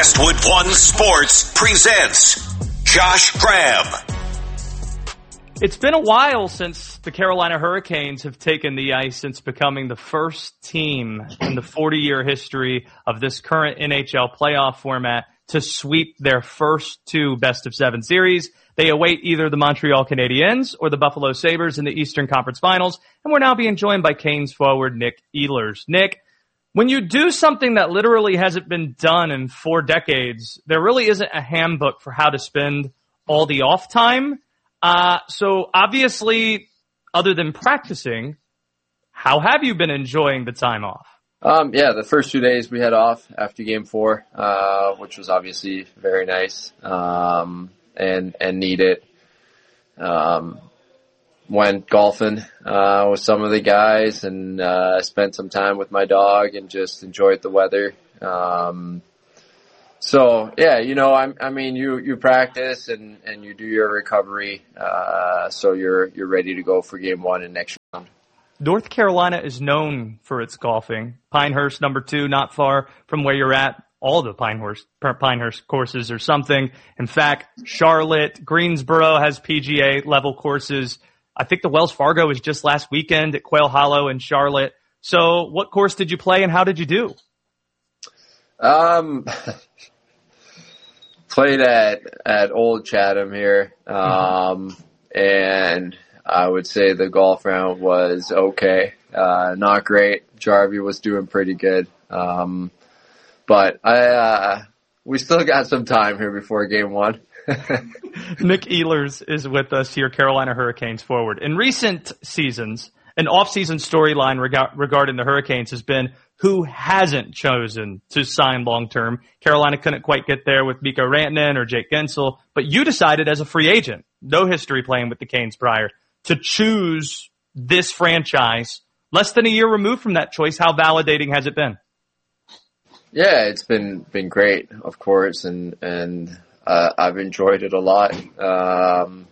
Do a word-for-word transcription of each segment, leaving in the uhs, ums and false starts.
Westwood One Sports presents Josh Graham. It's been a while since the Carolina Hurricanes have taken the ice since becoming the first team in the forty-year history of this current N H L playoff format to sweep their first two best-of-seven series. They await either the Montreal Canadiens or the Buffalo Sabres in the Eastern Conference Finals, and we're now being joined by Canes forward Nick Ehlers. Nick, when you do something that literally hasn't been done in four decades, there really isn't a handbook for how to spend all the off time. Uh, so obviously, other than practicing, how have you been enjoying the time off? Um, yeah, the first two days we had off after game four, uh, which was obviously very nice, um, and, and needed. Um, went golfing, uh, with some of the guys and, uh, spent some time with my dog and just enjoyed the weather. Um, So, yeah, you know, I, I mean, you, you practice and, and you do your recovery, uh, so you're, you're ready to go for game one and next round. North Carolina is known for its golfing. Pinehurst, number two, not far from where you're at. All the Pinehurst, Pinehurst courses or something. In fact, Charlotte, Greensboro has P G A level courses. I think the Wells Fargo was just last weekend at Quail Hollow in Charlotte. So what course did you play and how did you do? Um, played at, at Old Chatham here. Um, and I would say the golf round was okay. Uh, not great. Jarvie was doing pretty good. Um, but I, uh, we still got some time here before game one. Nick Ehlers is with us here, Carolina Hurricanes forward. In recent seasons, an off-season storyline reg- regarding the Hurricanes has been who hasn't chosen to sign long-term. Carolina couldn't quite get there with Mikko Rantanen or Jake Gensel, but you decided as a free agent, no history playing with the Canes prior, to choose this franchise. Less than a year removed from that choice, how validating has it been? Yeah, it's been been great, of course, and and uh, I've enjoyed it a lot. Um,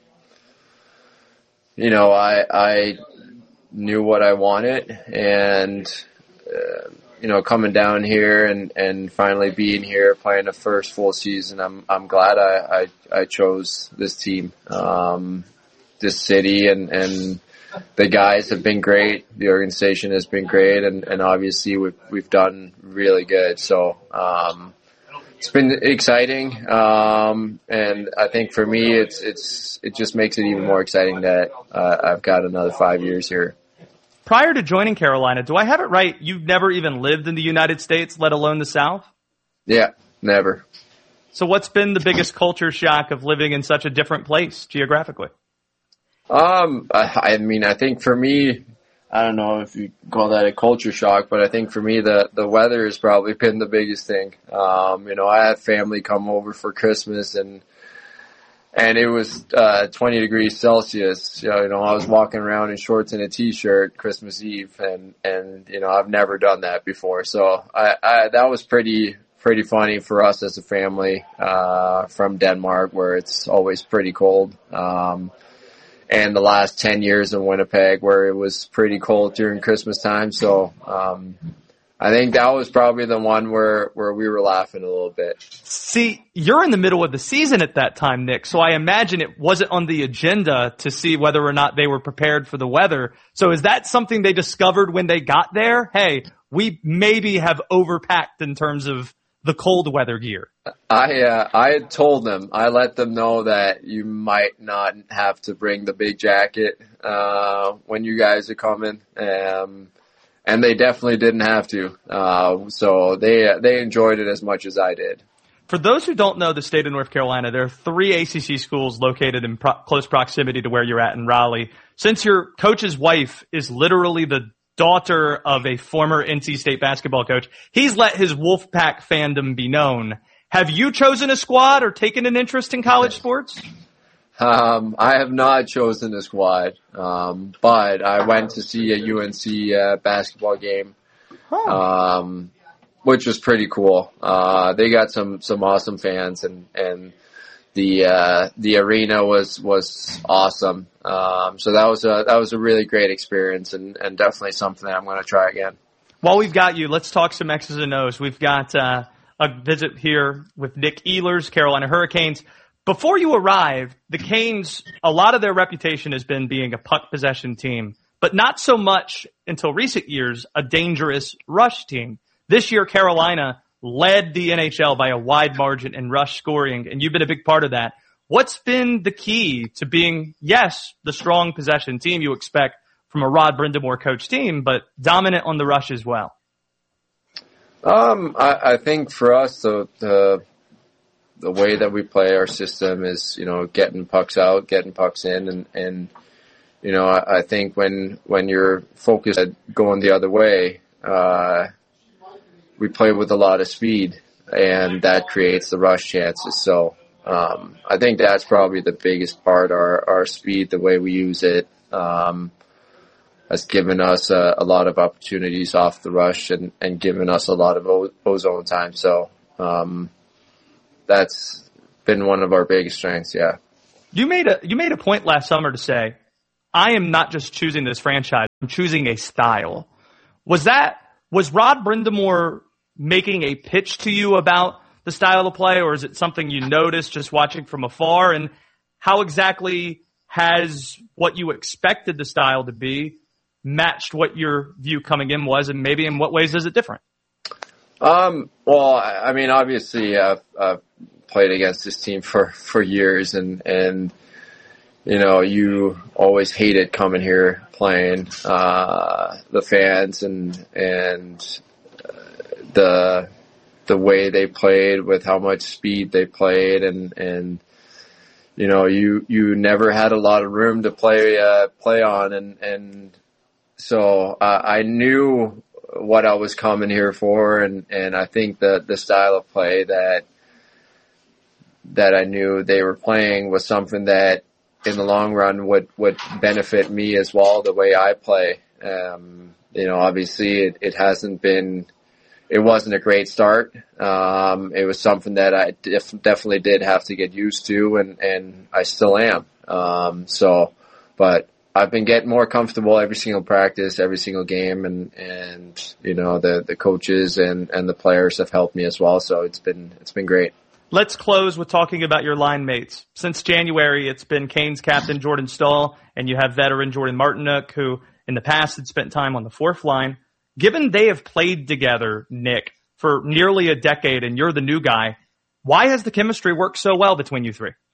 you know, I I knew what I wanted, and uh, you know, coming down here and, and finally being here, playing the first full season, I'm I'm glad I I, I chose this team, um, this city, and and the guys have been great. The organization has been great, and, and obviously we've we've done really good. So um, it's been exciting, um, and I think for me, it's it's it just makes it even more exciting that uh, I've got another five years here. Prior to joining Carolina, do I have it right? You've never even lived in the United States, let alone the South? Yeah, never. So what's been the biggest culture shock of living in such a different place geographically? Um, I, I mean, I think for me, I don't know if you call that a culture shock, but I think for me, the, the weather has probably been the biggest thing. Um, you know, I had family come over for Christmas and, and it was, uh, twenty degrees Celsius. You know, you know, I was walking around in shorts and a t-shirt Christmas Eve, and, and, you know, I've never done that before. So I, I, that was pretty, pretty funny for us as a family, uh, from Denmark, where it's always pretty cold. Um, and the last ten years in Winnipeg, where it was pretty cold during Christmas time. So, um, I think that was probably the one where, where we were laughing a little bit. See, you're in the middle of the season at that time, Nick, so I imagine it wasn't on the agenda to see whether or not they were prepared for the weather. So is that something they discovered when they got there? Hey, we maybe have overpacked in terms of the cold weather gear. I, uh, I had told them, I let them know that you might not have to bring the big jacket, uh, when you guys are coming. Um, And they definitely didn't have to. Uh, so they, they enjoyed it as much as I did. For those who don't know the state of North Carolina, there are three A C C schools located in pro- close proximity to where you're at in Raleigh. Since your coach's wife is literally the daughter of a former N C State basketball coach, he's let his Wolfpack fandom be known. Have you chosen a squad or taken an interest in college sports? Um, I have not chosen a squad, um, but I went to see a U N C uh, basketball game, huh. um, which was pretty cool. Uh, they got some, some awesome fans, and, and the uh, the arena was was awesome. Um, so that was a that was a really great experience, and, and definitely something that I'm going to try again. While we've got you, let's talk some X's and O's. We've got uh, a visit here with Nick Ehlers, Carolina Hurricanes. Before you arrived, the Canes, a lot of their reputation has been being a puck possession team, but not so much until recent years, a dangerous rush team. This year, Carolina led the N H L by a wide margin in rush scoring, and you've been a big part of that. What's been the key to being, yes, the strong possession team you expect from a Rod Brind'Amour coach team, but dominant on the rush as well? Um, I, I think for us, the, the the way that we play our system is, you know, getting pucks out, getting pucks in, and, and you know, I, I think when when you're focused at going the other way, uh, we play with a lot of speed, and that creates the rush chances. So um, I think that's probably the biggest part, our, our speed, the way we use it. Um, has given us a, a lot of opportunities off the rush and, and given us a lot of o- ozone time. So um, that's been one of our biggest strengths, yeah. You made a you made a point last summer to say, I am not just choosing this franchise, I'm choosing a style. Was that was Rod Brind'Amour making a pitch to you about the style of play, or is it something you noticed just watching from afar? And how exactly has what you expected the style to be matched what your view coming in was, and maybe in what ways is it different? Um, well, I mean, obviously, I've, I've played against this team for, for years, and, and, you know, you always hated coming here playing, uh, the fans and, and the, the way they played with how much speed they played, and, and, you know, you, you never had a lot of room to play, uh, play on, and, and, So uh, I knew what I was coming here for, and, and I think the the style of play that that I knew they were playing was something that, in the long run, would would benefit me as well. The way I play, um, you know, obviously it, it hasn't been, it wasn't a great start. Um, it was something that I def- definitely did have to get used to, and and I still am. Um, so, but. I've been getting more comfortable every single practice, every single game, and, and you know, the, the coaches and, and the players have helped me as well. So it's been it's been great. Let's close with talking about your line mates. Since January, it's been Canes captain Jordan Staal, and you have veteran Jordan Martinook, who in the past had spent time on the fourth line. Given they have played together, Nick, for nearly a decade, and you're the new guy, why has the chemistry worked so well between you three?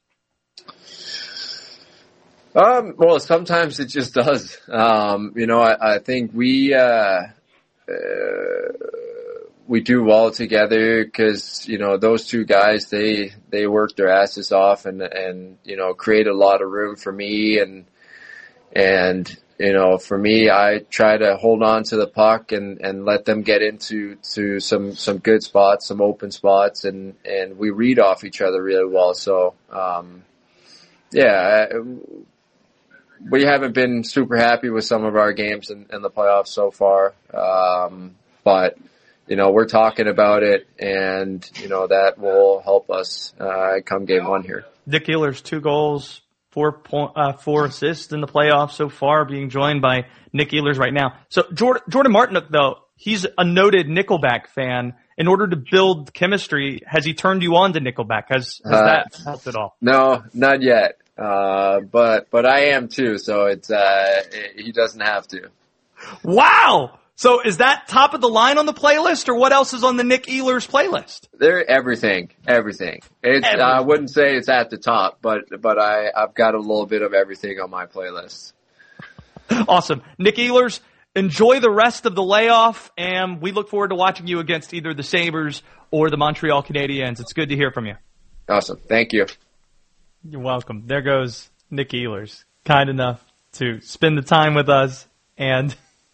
Um, well, sometimes it just does. Um, you know, I, I think we, uh, uh, we do well together because, you know, those two guys, they, they work their asses off and, and, you know, create a lot of room for me. And, and, you know, for me, I try to hold on to the puck and, and let them get into, to some, some good spots, some open spots, and, and we read off each other really well. So, um, yeah, I, we haven't been super happy with some of our games in, in the playoffs so far. Um, but, you know, we're talking about it, and, you know, that will help us uh, come game one here. Nick Ehlers, two goals, four point, uh, four assists in the playoffs so far, being joined by Nick Ehlers right now. So Jordan, Jordan Martinook, though, he's a noted Nickelback fan. In order to build chemistry, has he turned you on to Nickelback? Has, has uh, that helped at all? No, not yet. Uh, but, but I am too, so it's, uh, it, he doesn't have to. Wow! So is that top of the line on the playlist, or what else is on the Nick Ehlers playlist? They're everything, everything. It's, everything. I wouldn't say it's at the top, but, but I, I've got a little bit of everything on my playlist. Awesome. Nick Ehlers, enjoy the rest of the layoff, and we look forward to watching you against either the Sabres or the Montreal Canadiens. It's good to hear from you. Awesome. Thank you. You're welcome. There goes Nick Ehlers, kind enough to spend the time with us, and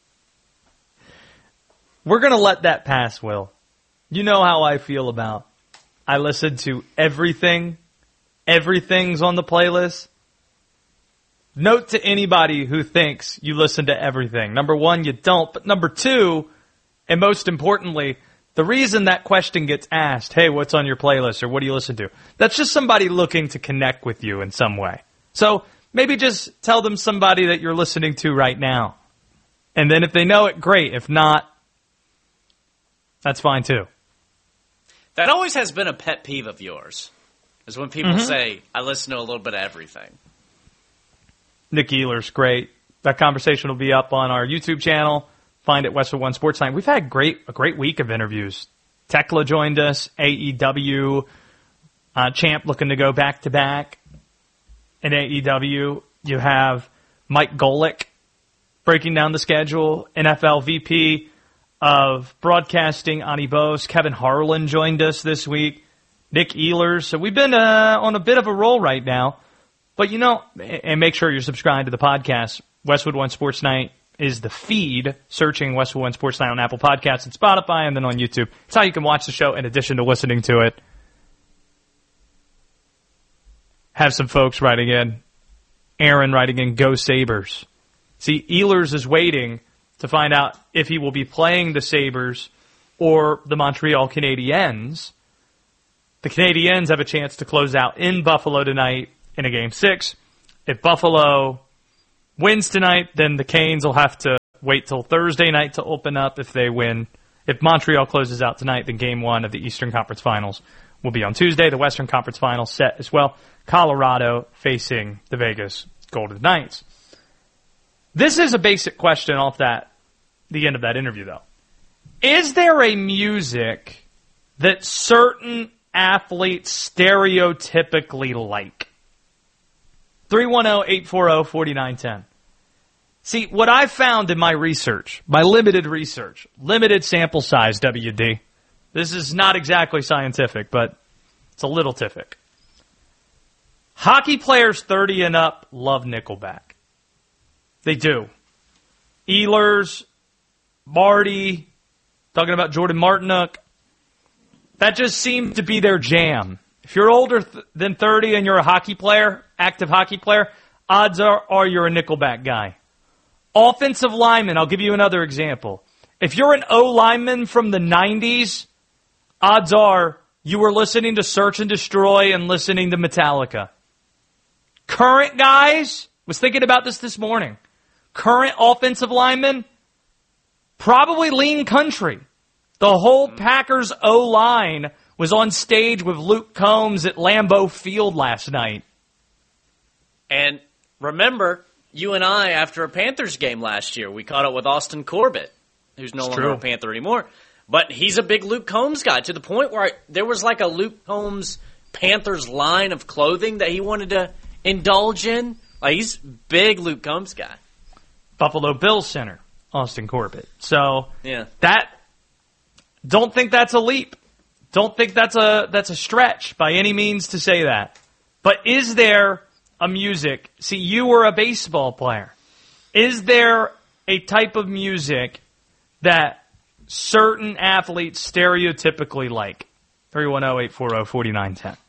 we're going to let that pass, Will. You know how I feel about I listen to everything. Everything's on the playlist. Note to anybody who thinks you listen to everything. Number one, you don't. But number two, and most importantly, the reason that question gets asked, hey, what's on your playlist, or what do you listen to? That's just somebody looking to connect with you in some way. So maybe just tell them somebody that you're listening to right now. And then if they know it, great. If not, that's fine too. That always has been a pet peeve of yours, is when people mm-hmm. say, I listen to a little bit of everything. Nick Ehlers, great. That conversation will be up on our YouTube channel. Find it Westwood One Sports Night. We've had great a great week of interviews. Tekla joined us, A E W, uh, Champ looking to go back-to-back. In A E W, you have Mike Golick breaking down the schedule, N F L V P of Broadcasting, Ani Bose. Kevin Harlan joined us this week. Nick Ehlers. So we've been uh, on a bit of a roll right now. But, you know, and make sure you're subscribed to the podcast. Westwood One Sports Night is the feed, searching Westwood One Sports Night on Apple Podcasts and Spotify, and then on YouTube. It's how you can watch the show in addition to listening to it. Have some folks writing in. Aaron writing in, Go Sabres. See, Ehlers is waiting to find out if he will be playing the Sabres or the Montreal Canadiens. The Canadiens have a chance to close out in Buffalo tonight in a Game six. If Buffalo wins tonight, then the Canes will have to wait till Thursday night to open up if they win. If Montreal closes out tonight, then Game one of the Eastern Conference Finals will be on Tuesday. The Western Conference Finals set as well. Colorado facing the Vegas Golden Knights. This is a basic question off that the end of that interview, though. Is there a music that certain athletes stereotypically like? three one zero, eight four zero, four nine one zero. See, what I found in my research, my limited research, limited sample size, W D, this is not exactly scientific, but it's a little tific. Hockey players thirty and up love Nickelback. They do. Ehlers, Marty, talking about Jordan Martinook, that just seemed to be their jam. If you're older th- than thirty and you're a hockey player, active hockey player, odds are, are you're a Nickelback guy. Offensive lineman, I'll give you another example. If you're an O lineman from the nineties, odds are you were listening to Search and Destroy and listening to Metallica. Current guys, was thinking about this this morning. Current offensive linemen, probably lean country. The whole Packers O-line was on stage with Luke Combs at Lambeau Field last night. And remember, you and I, after a Panthers game last year, we caught up with Austin Corbett, who's no it's longer true. a Panther anymore. But he's a big Luke Combs guy, to the point where I, there was like a Luke Combs Panthers line of clothing that he wanted to indulge in. Like, he's big Luke Combs guy. Buffalo Bills center, Austin Corbett. So yeah. that don't think that's a leap. Don't think that's a that's a stretch by any means to say that. But is there a music? See, you were a baseball player. Is there a type of music that certain athletes stereotypically like? three one zero, eight four zero, four nine one zero.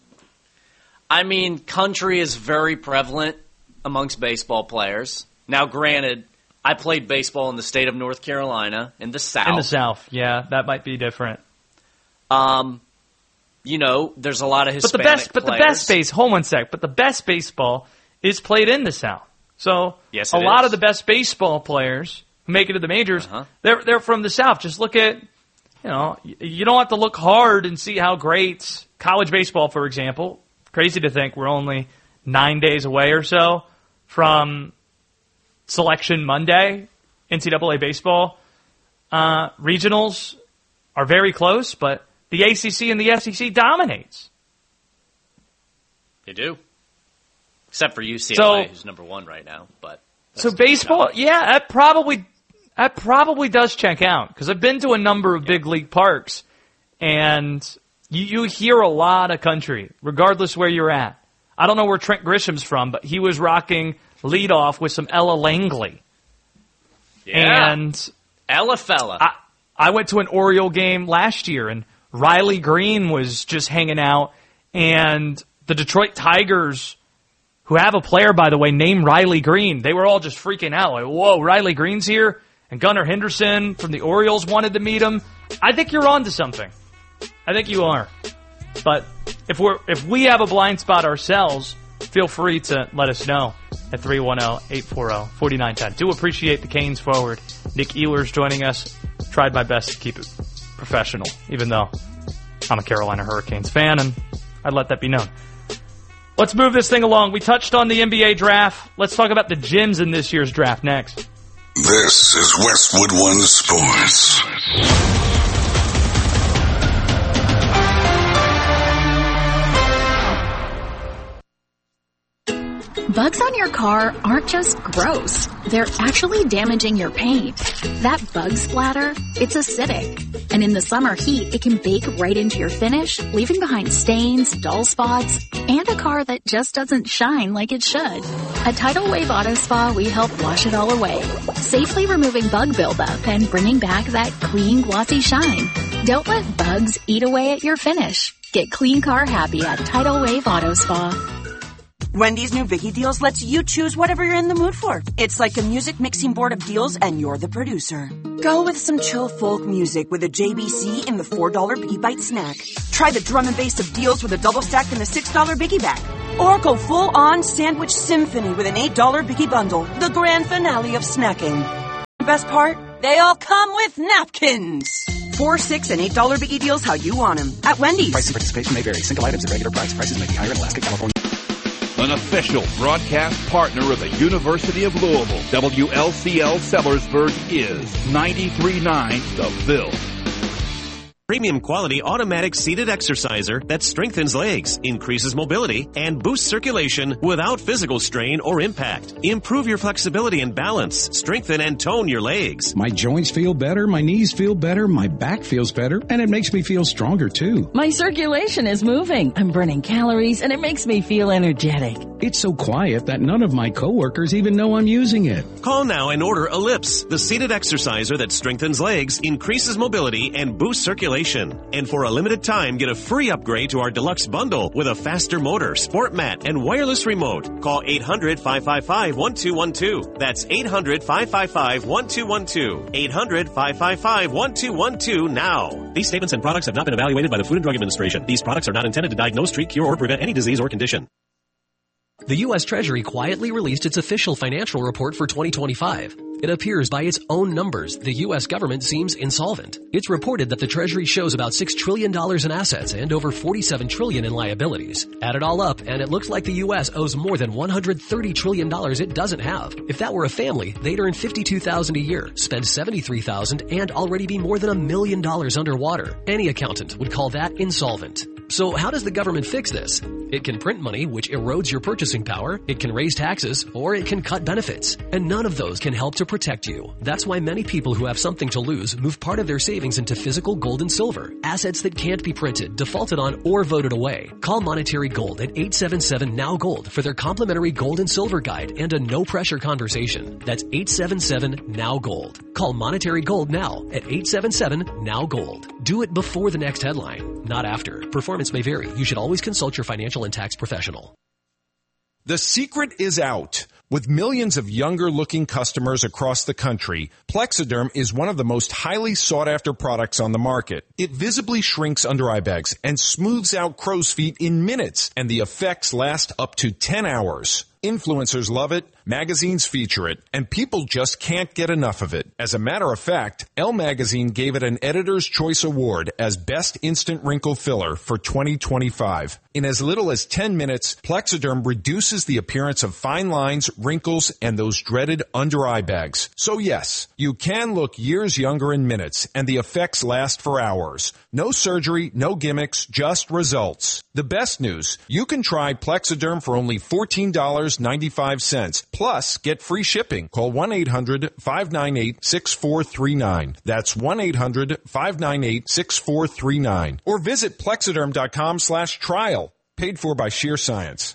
I mean, country is very prevalent amongst baseball players. Now, granted, I played baseball in the state of North Carolina, in the South. In the South, yeah, that might be different. Um, you know, there's a lot of Hispanic but the best, players. But the best base, hold one sec, but the best baseball is played in the South. So yes, a it lot is. of the best baseball players who make it to the majors, uh-huh. they're they're from the South. Just look at, you know, you don't have to look hard and see how great college baseball, for example. Crazy to think we're only nine days away or so from Selection Monday, N C double A baseball. Uh, regionals are very close, but the A C C and the S E C dominates. They do. Except for U C L A, so, who's number one right now. But So baseball, yeah, that probably that probably does check out, because I've been to a number of yeah. big league parks, and you, you hear a lot of country, regardless where you're at. I don't know where Trent Grisham's from, but he was rocking leadoff with some Ella Langley. Yeah. And Ella fella. I, I went to an Oriole game last year, and Riley Green was just hanging out, and the Detroit Tigers, who have a player, by the way, named Riley Green, they were all just freaking out. Like, whoa, Riley Green's here? And Gunnar Henderson from the Orioles wanted to meet him. I think you're on to something. I think you are. But if we're if we have a blind spot ourselves, feel free to let us know at three one zero, eight four zero, four nine one zero. Do appreciate the Canes forward. Nick Ehlers joining us. Tried my best to keep it professional, even though I'm a Carolina Hurricanes fan, and I'd let that be known. Let's move this thing along. We touched on the N B A draft. Let's talk about the gems in this year's draft next. This is Westwood One Sports. Bugs on your car aren't just gross. They're actually damaging your paint. That bug splatter, it's acidic. And in the summer heat, it can bake right into your finish, leaving behind stains, dull spots, and a car that just doesn't shine like it should. At Tidal Wave Auto Spa, we help wash it all away, safely removing bug buildup and bringing back that clean, glossy shine. Don't let bugs eat away at your finish. Get clean car happy at Tidal Wave Auto Spa. Wendy's new Biggie Deals lets you choose whatever you're in the mood for. It's like a music mixing board of deals, and you're the producer. Go with some chill folk music with a J B C in the four dollar Biggie Bite snack. Try the drum and bass of deals with a double stack in the six dollar Biggie Bag. Or go full-on sandwich symphony with an eight dollar Biggie Bundle, the grand finale of snacking. Best part? They all come with napkins. Four, six, and eight dollar Biggie Deals how you want them. At Wendy's. Price and participation may vary. Single items at regular price. Prices may be higher in Alaska, California. An official broadcast partner of the University of Louisville, W L C L Sellersburg is ninety-three point nine The Ville. Premium quality automatic seated exerciser that strengthens legs, increases mobility, and boosts circulation without physical strain or impact. Improve your flexibility and balance. Strengthen and tone your legs. My joints feel better, my knees feel better, my back feels better, and it makes me feel stronger too. My circulation is moving. I'm burning calories, and it makes me feel energetic. It's so quiet that none of my coworkers even know I'm using it. Call now and order Ellipse, the seated exerciser that strengthens legs, increases mobility, and boosts circulation. And for a limited time, get a free upgrade to our deluxe bundle with a faster motor, sport mat, and wireless remote. Call eight hundred, five five five, one two one two. That's eight hundred, five five five, one two one two. eight hundred, five five five, one two one two now. These statements and products have not been evaluated by the Food and Drug Administration. These products are not intended to diagnose, treat, cure, or prevent any disease or condition. The U S Treasury quietly released its official financial report for twenty twenty-five. It appears by its own numbers, the U S government seems insolvent. It's reported that the Treasury shows about six trillion dollars in assets and over forty-seven trillion dollars in liabilities. Add it all up, and it looks like the U S owes more than one hundred thirty trillion dollars it doesn't have. If that were a family, they'd earn fifty-two thousand dollars a year, spend seventy-three thousand dollars, and already be more than a million dollars underwater. Any accountant would call that insolvent. So how does the government fix this? It can print money, which erodes your purchasing power, it can raise taxes, or it can cut benefits. And none of those can help to protect you. That's why many people who have something to lose move part of their savings into physical gold and silver, assets that can't be printed, defaulted on, or voted away. Call Monetary Gold at eight seven seven, N O W Gold for their complimentary gold and silver guide and a no-pressure conversation. That's eight seven seven, N O W Gold. Call Monetary Gold now at eight seven seven, N O W Gold. Do it before the next headline, not after. Performance may vary. You should always consult your financial and tax professional. The secret is out. With millions of younger-looking customers across the country, Plexiderm is one of the most highly sought-after products on the market. It visibly shrinks under-eye bags and smooths out crow's feet in minutes, and the effects last up to ten hours. Influencers love it, magazines feature it, and people just can't get enough of it. As a matter of fact, Elle Magazine gave it an Editor's Choice Award as Best Instant Wrinkle Filler for twenty twenty-five. In as little as ten minutes, Plexiderm reduces the appearance of fine lines, wrinkles, and those dreaded under-eye bags. So yes, you can look years younger in minutes, and the effects last for hours. No surgery, no gimmicks, just results. The best news, you can try Plexiderm for only fourteen dollars and ninety-five cents. Plus, get free shipping. Call one eight hundred, five nine eight, six four three nine. That's one eight hundred, five nine eight, six four three nine. Or visit Plexiderm.com slash trial. Paid for by Sheer Science.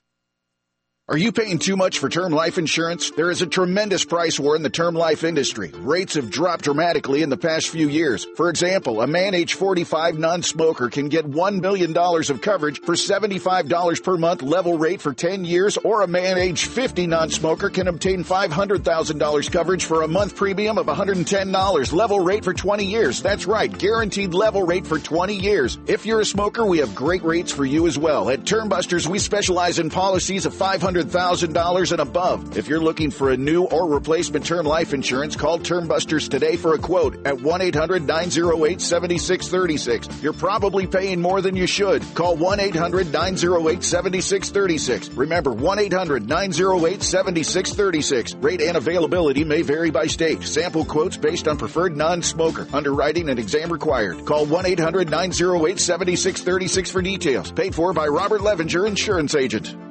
Are you paying too much for term life insurance? There is a tremendous price war in the term life industry. Rates have dropped dramatically in the past few years. For example, a man age forty-five non-smoker can get one million dollars of coverage for seventy-five dollars per month level rate for ten years, or a man age fifty non-smoker can obtain five hundred thousand dollars coverage for a month premium of one hundred ten dollars level rate for twenty years. That's right, guaranteed level rate for twenty years. If you're a smoker, we have great rates for you as well. At Term Busters, we specialize in policies of five hundred hundred thousand dollars and above. If you're looking for a new or replacement term life insurance, call Term Busters today for a quote at one eight hundred nine oh eight seven six three six. You're probably paying more than you should. Call one eight hundred nine oh eight seven six three six. Remember, one eight hundred nine oh eight seven six three six. Rate and availability may vary by state. Sample quotes based on preferred non-smoker. Underwriting and exam required. Call one eight hundred nine oh eight seven six three six for details. Paid for by Robert Levenger, Insurance Agent.